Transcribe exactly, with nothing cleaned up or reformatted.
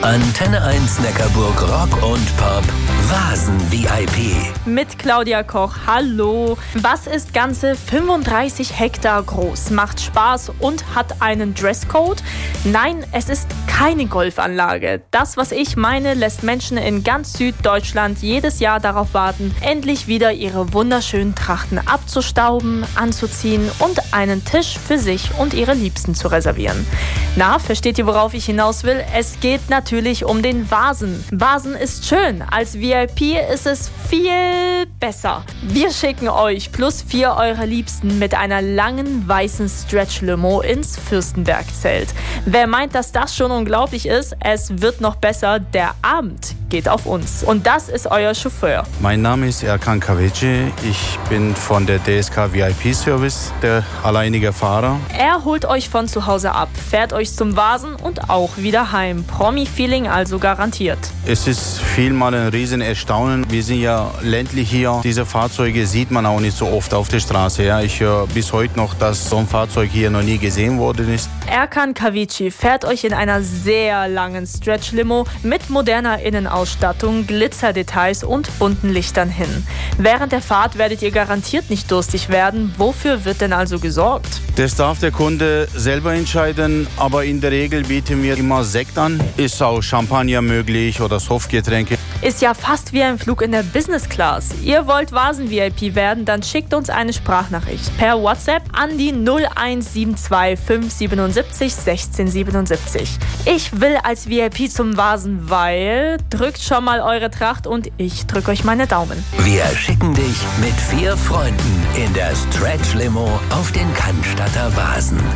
Antenne eins Neckarburg Rock und Pop Vasen V I P. Mit Claudia Koch, hallo. Was ist ganze fünfunddreißig Hektar groß, macht Spaß und hat einen Dresscode? Nein, es ist keine Golfanlage. Das, was ich meine, lässt Menschen in ganz Süddeutschland jedes Jahr darauf warten, endlich wieder ihre wunderschönen Trachten abzustauben, anzuziehen und einen Tisch für sich und ihre Liebsten zu reservieren. Na, versteht ihr, worauf ich hinaus will? Es geht natürlich um den Vasen. Vasen ist schön, als V I P ist es viel besser. Wir schicken euch plus vier eurer Liebsten mit einer langen weißen Stretch-Limo ins Fürstenberg-Zelt. Wer meint, dass das schon unglaublich ist, es wird noch besser, der Abend geht auf uns. Und das ist euer Chauffeur. Mein Name ist Erkan Kaveci. Ich bin von der D S K V I P-Service, der alleinige Fahrer. Er holt euch von zu Hause ab, fährt euch zum Vasen und auch wieder heim. Promi-Feeling also garantiert. Es ist vielmal ein riesen Erstaunen. Wir sind ja ländlich hier. Diese Fahrzeuge sieht man auch nicht so oft auf der Straße. Ja, ich höre bis heute noch, dass so ein Fahrzeug hier noch nie gesehen worden ist. Erkan Kaveci fährt euch in einer sehr langen Stretch-Limo mit moderner Innenausstattung, Glitzerdetails und bunten Lichtern hin. Während der Fahrt werdet ihr garantiert nicht durstig werden. Wofür wird denn also gesorgt? Das darf der Kunde selber entscheiden, aber in der Regel bieten wir immer Sekt an. Ist auch Champagner möglich oder Softgetränke. Ist ja fast wie ein Flug in der Business Class. Ihr wollt Vasen-V I P werden, dann schickt uns eine Sprachnachricht per WhatsApp an die null eins sieben zwei fünf siebenundsiebzig sechzehn siebenundsiebzig. Ich will als V I P zum Vasen, weil... Drückt schon mal eure Tracht und ich drück euch meine Daumen. Wir schicken dich mit vier Freunden in der Stretch-Limo auf den Cannstatter Vasen.